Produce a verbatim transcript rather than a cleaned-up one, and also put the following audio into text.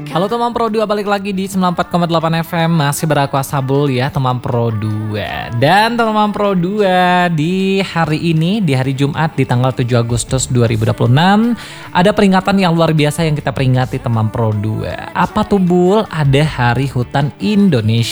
Halo teman Pro dua, balik lagi di sembilan puluh empat koma delapan F M. Masih beraku Sabul ya teman Pro dua. Dan teman Pro dua, di hari ini, di hari Jumat di tanggal tujuh Agustus dua ribu dua puluh enam, ada peringatan yang luar biasa yang kita peringati teman Pro dua. Apa tuh Bul? Ada Hari Hutan Indonesia.